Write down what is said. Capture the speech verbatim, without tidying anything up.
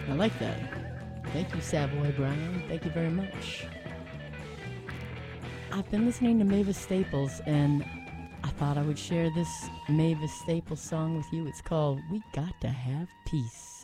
I like that. Thank you, Savoy Brown. Thank you very much. I've been listening to Mavis Staples, and I thought I would share this Mavis Staples song with you. It's called We Got to Have Peace.